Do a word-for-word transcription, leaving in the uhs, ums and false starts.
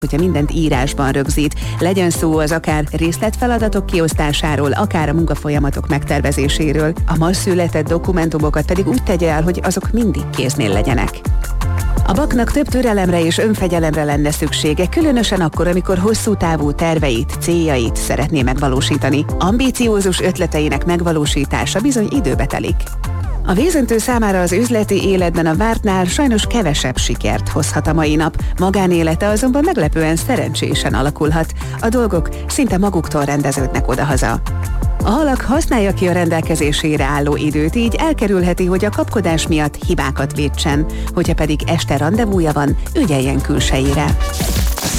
hogyha mindent írásban rögzít. Legyen szó az akár részletfeladatok kiosztásáról, akár a munkafolyamatok megtervezéséről. A ma született dokumentumokat pedig úgy tegye el, hogy azok mindig kéznél legyenek. A baknak több türelemre és önfegyelemre lenne szüksége, különösen akkor, amikor hosszú távú terveit, céljait szeretné megvalósítani. Ambíciózus ötleteinek megvalósítása bizony időbe telik. A vízöntő számára az üzleti életben a vártnál sajnos kevesebb sikert hozhat a mai nap, magánélete azonban meglepően szerencsésen alakulhat. A dolgok szinte maguktól rendeződnek odahaza. A halak használja ki a rendelkezésére álló időt, így elkerülheti, hogy a kapkodás miatt hibákat vétsen, hogyha pedig este randevúja van, ügyeljen külsejére.